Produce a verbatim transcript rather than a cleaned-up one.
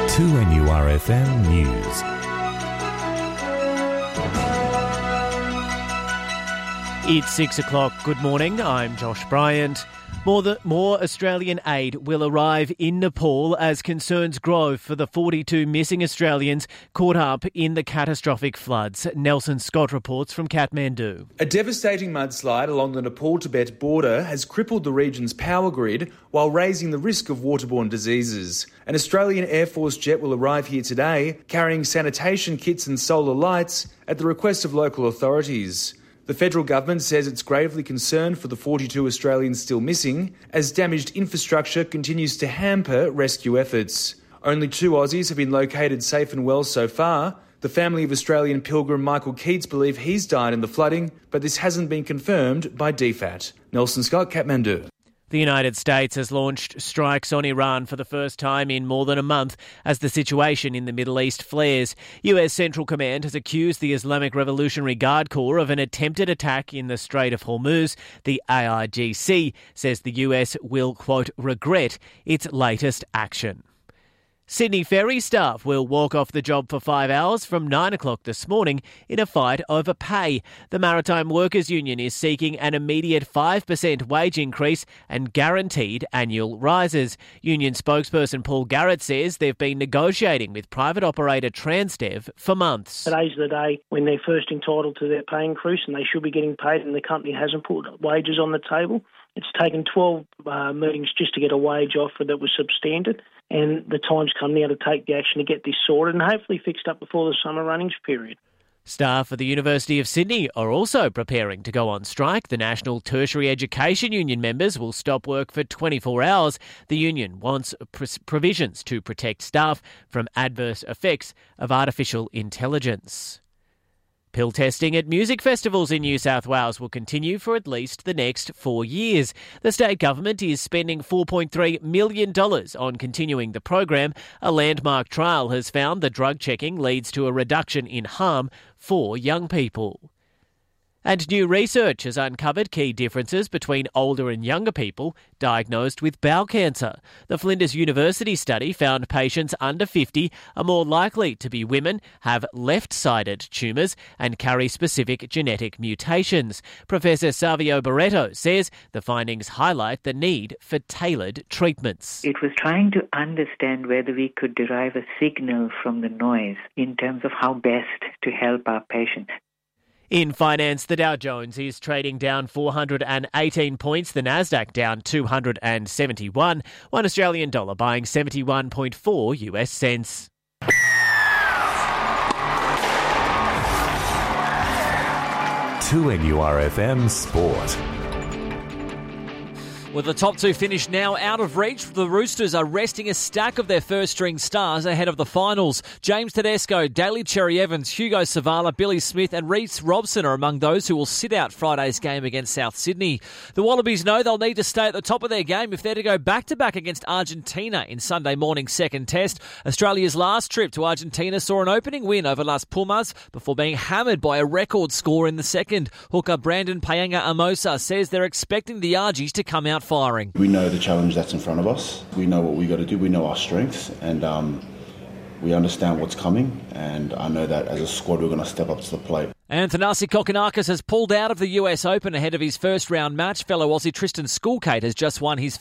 two N U R F M News. It's six o'clock. Good morning. I'm Josh Bryant. More, the, more Australian aid will arrive in Nepal as concerns grow for the forty-two missing Australians caught up in the catastrophic floods. Nelson Scott reports from Kathmandu. A devastating mudslide along the Nepal-Tibet border has crippled the region's power grid while raising the risk of waterborne diseases. An Australian Air Force jet will arrive here today carrying sanitation kits and solar lights at the request of local authorities. The federal government says it's gravely concerned for the forty-two Australians still missing as damaged infrastructure continues to hamper rescue efforts. Only two Aussies have been located safe and well so far. The family of Australian pilgrim Michael Keats believe he's died in the flooding, but this hasn't been confirmed by D FAT. Nelson Scott, Kathmandu. The United States has launched strikes on Iran for the first time in more than a month as the situation in the Middle East flares. U S Central Command has accused the Islamic Revolutionary Guard Corps of an attempted attack in the Strait of Hormuz. The I R G C says the U S will, quote, regret its latest action. Sydney Ferry staff will walk off the job for five hours from nine o'clock this morning in a fight over pay. The Maritime Workers Union is seeking an immediate five percent wage increase and guaranteed annual rises. Union spokesperson Paul Garrett says they've been negotiating with private operator Transdev for months. Today's the day when they're first entitled to their pay increase and they should be getting paid, and the company hasn't put wages on the table. It's taken twelve uh, meetings just to get a wage offer that was substandard, and the time's come now to take the action to get this sorted and hopefully fixed up before the summer runnings period. Staff at the University of Sydney are also preparing to go on strike. The National Tertiary Education Union members will stop work for twenty-four hours. The union wants provisions to protect staff from adverse effects of artificial intelligence. Pill testing at music festivals in New South Wales will continue for at least the next four years. The state government is spending four point three million dollars on continuing the program. A landmark trial has found that drug checking leads to a reduction in harm for young people. And new research has uncovered key differences between older and younger people diagnosed with bowel cancer. The Flinders University study found patients under fifty are more likely to be women, have left-sided tumours and carry specific genetic mutations. Professor Savio Barreto says the findings highlight the need for tailored treatments. It was trying to understand whether we could derive a signal from the noise in terms of how best to help our patients. In finance, the Dow Jones is trading down four hundred eighteen points, the Nasdaq down two hundred seventy-one, one Australian dollar buying seventy-one point four U S cents. two N U R F M Sport. With the top two finished now out of reach, the Roosters are resting a stack of their first-string stars ahead of the finals. James Tedesco, Daly Cherry-Evans, Hugo Savala, Billy Smith and Reece Robson are among those who will sit out Friday's game against South Sydney. The Wallabies know they'll need to stay at the top of their game if they're to go back-to-back against Argentina in Sunday morning's second test. Australia's last trip to Argentina saw an opening win over Las Pumas before being hammered by a record score in the second. Hooker Brandon Paenga-Amosa says they're expecting the Argies to come out firing. We know the challenge that's in front of us. We know what we got to do. We know our strengths, and um, we understand what's coming. And I know that as a squad, we're going to step up to the plate. And Thanasi Kokkinakis has pulled out of the U S Open ahead of his first round match. Fellow Aussie Tristan Schoolcate has just won his